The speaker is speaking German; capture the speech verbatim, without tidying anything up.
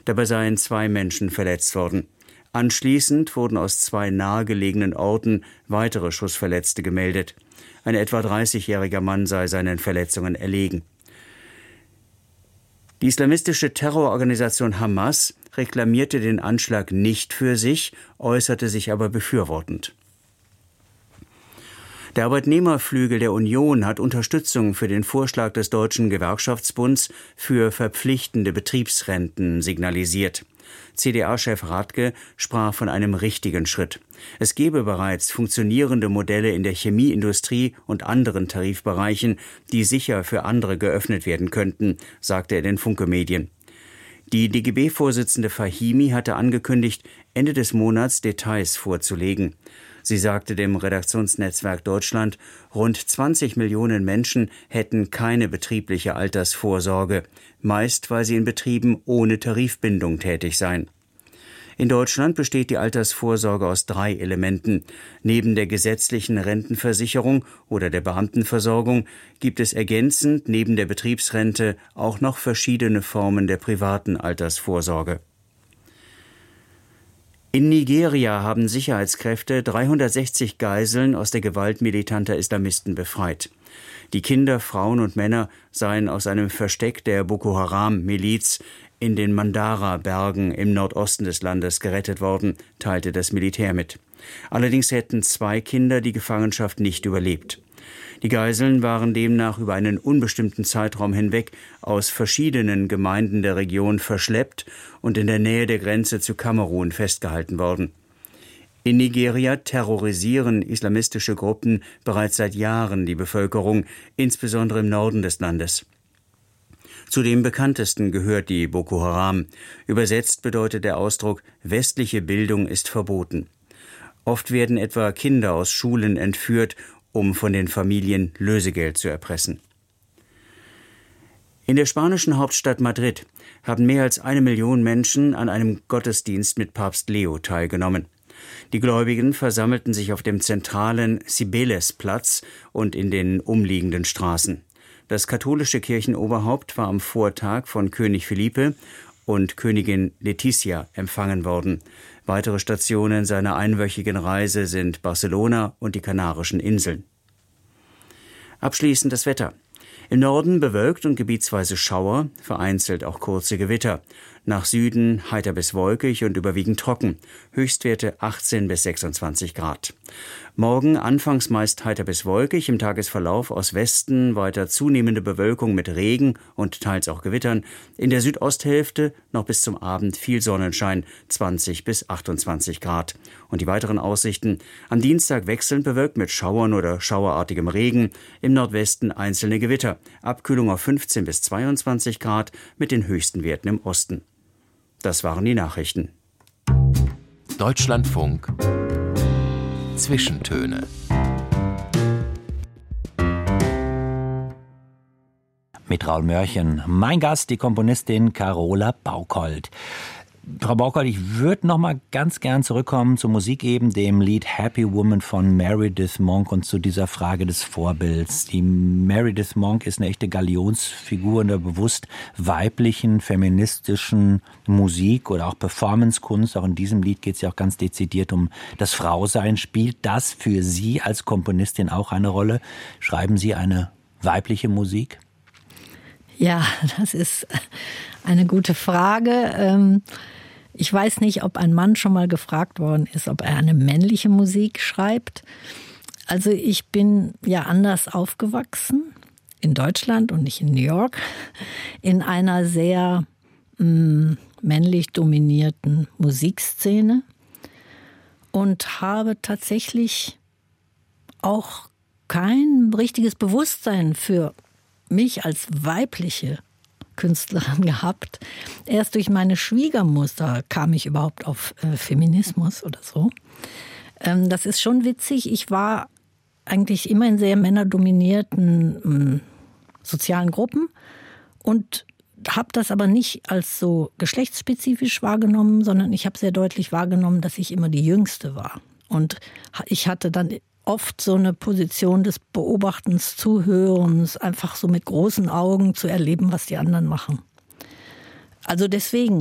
Dabei seien zwei Menschen verletzt worden. Anschließend wurden aus zwei nahegelegenen Orten weitere Schussverletzte gemeldet. Ein etwa dreißigjähriger Mann sei seinen Verletzungen erlegen. Die islamistische Terrororganisation Hamas reklamierte den Anschlag nicht für sich, äußerte sich aber befürwortend. Der Arbeitnehmerflügel der Union hat Unterstützung für den Vorschlag des Deutschen Gewerkschaftsbunds für verpflichtende Betriebsrenten signalisiert. C D A-Chef Radke sprach von einem richtigen Schritt. Es gebe bereits funktionierende Modelle in der Chemieindustrie und anderen Tarifbereichen, die sicher für andere geöffnet werden könnten, sagte er den Funke-Medien. Die D G B-Vorsitzende Fahimi hatte angekündigt, Ende des Monats Details vorzulegen. Sie sagte dem Redaktionsnetzwerk Deutschland, rund zwanzig Millionen Menschen hätten keine betriebliche Altersvorsorge, meist weil sie in Betrieben ohne Tarifbindung tätig seien. In Deutschland besteht die Altersvorsorge aus drei Elementen. Neben der gesetzlichen Rentenversicherung oder der Beamtenversorgung gibt es ergänzend neben der Betriebsrente auch noch verschiedene Formen der privaten Altersvorsorge. In Nigeria haben Sicherheitskräfte dreihundertsechzig Geiseln aus der Gewalt militanter Islamisten befreit. Die Kinder, Frauen und Männer seien aus einem Versteck der Boko Haram-Miliz in den Mandara-Bergen im Nordosten des Landes gerettet worden, teilte das Militär mit. Allerdings hätten zwei Kinder die Gefangenschaft nicht überlebt. Die Geiseln waren demnach über einen unbestimmten Zeitraum hinweg aus verschiedenen Gemeinden der Region verschleppt und in der Nähe der Grenze zu Kamerun festgehalten worden. In Nigeria terrorisieren islamistische Gruppen bereits seit Jahren die Bevölkerung, insbesondere im Norden des Landes. Zu den bekanntesten gehört die Boko Haram. Übersetzt bedeutet der Ausdruck, westliche Bildung ist verboten. Oft werden etwa Kinder aus Schulen entführt, um von den Familien Lösegeld zu erpressen. In der spanischen Hauptstadt Madrid haben mehr als eine Million Menschen an einem Gottesdienst mit Papst Leo teilgenommen. Die Gläubigen versammelten sich auf dem zentralen Cibeles-Platz und in den umliegenden Straßen. Das katholische Kirchenoberhaupt war am Vortag von König Felipe und Königin Letizia empfangen worden. Weitere Stationen seiner einwöchigen Reise sind Barcelona und die Kanarischen Inseln. Abschließend das Wetter. Im Norden bewölkt und gebietsweise Schauer, vereinzelt auch kurze Gewitter. Nach Süden heiter bis wolkig und überwiegend trocken. Höchstwerte achtzehn bis sechsundzwanzig Grad. Morgen anfangs meist heiter bis wolkig, im Tagesverlauf aus Westen weiter zunehmende Bewölkung mit Regen und teils auch Gewittern. In der Südosthälfte noch bis zum Abend viel Sonnenschein, zwanzig bis achtundzwanzig Grad. Und die weiteren Aussichten: am Dienstag wechselnd bewölkt mit Schauern oder schauerartigem Regen, im Nordwesten einzelne Gewitter. Abkühlung auf fünfzehn bis zweiundzwanzig Grad mit den höchsten Werten im Osten. Das waren die Nachrichten. Deutschlandfunk Zwischentöne. Mit Raul Mörchen. Mein Gast, die Komponistin Carola Bauchold. Frau Bauchold, ich würde noch mal ganz gern zurückkommen zur Musik eben, dem Lied Happy Woman von Meredith Monk und zu dieser Frage des Vorbilds. Die Meredith Monk ist eine echte Galionsfigur in der bewusst weiblichen, feministischen Musik oder auch Performancekunst. Auch in diesem Lied geht es ja auch ganz dezidiert um das Frausein. Spielt das für Sie als Komponistin auch eine Rolle? Schreiben Sie eine weibliche Musik? Ja, das ist eine gute Frage. Ich weiß nicht, ob ein Mann schon mal gefragt worden ist, ob er eine männliche Musik schreibt. Also ich bin ja anders aufgewachsen, in Deutschland und nicht in New York, in einer sehr mh, männlich dominierten Musikszene und habe tatsächlich auch kein richtiges Bewusstsein für mich als weibliche Künstlerin gehabt. Erst durch meine Schwiegermutter kam ich überhaupt auf äh, Feminismus oder so. Ähm, das ist schon witzig. Ich war eigentlich immer in sehr männerdominierten äh, sozialen Gruppen und habe das aber nicht als so geschlechtsspezifisch wahrgenommen, sondern ich habe sehr deutlich wahrgenommen, dass ich immer die Jüngste war. Und ich hatte dann oft so eine Position des Beobachtens, Zuhörens, einfach so mit großen Augen zu erleben, was die anderen machen. Also deswegen